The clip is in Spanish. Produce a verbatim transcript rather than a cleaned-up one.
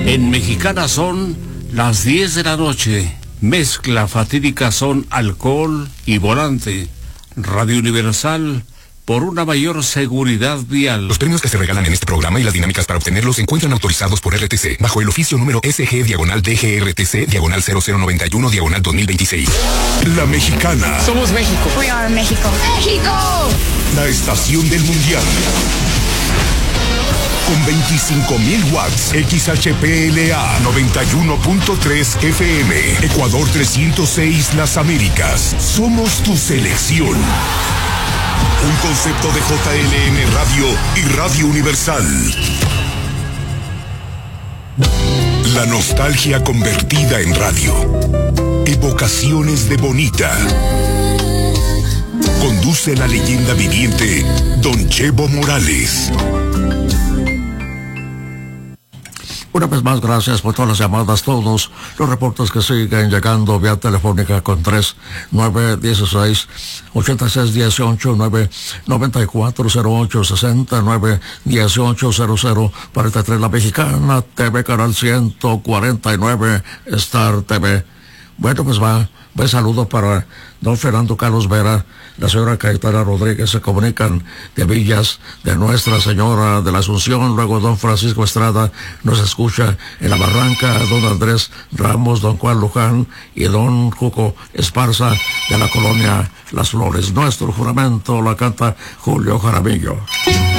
En Mexicana son las diez de la noche. Mezcla fatídica son alcohol y volante. Radio Universal, por una mayor seguridad vial. Los premios que se regalan en este programa y las dinámicas para obtenerlos se encuentran autorizados por R T C, bajo el oficio número S G diagonal D G R T C diagonal cero cero noventa y uno diagonal dos mil veintiséis. La Mexicana. Somos México. We are México. ¡México! La estación del mundial. Con veinticinco mil watts, X H P L A noventa y uno punto tres F M, Ecuador trescientos seis Las Américas. Somos tu selección. Un concepto de J L M Radio y Radio Universal. La nostalgia convertida en radio. Evocaciones de Bonita. Conduce la leyenda viviente Don Chevo Morales. Una vez más, gracias por todas las llamadas, todos los reportes que siguen llegando vía telefónica con tres nueve dieciséis ochenta y seis dieciocho nueve noventa y cuatro cero ocho sesenta y nueve dieciocho cero cero cuarenta y tres La Mexicana T V canal ciento cuarenta y nueve Star T V. Bueno, pues va, buen saludo para don Fernando Carlos Vera, la señora Cayetana Rodríguez, se comunican de Villas de Nuestra Señora de la Asunción, luego don Francisco Estrada nos escucha en La Barranca, don Andrés Ramos, don Juan Luján y don Juco Esparza de la colonia Las Flores. Nuestro juramento la canta Julio Jaramillo.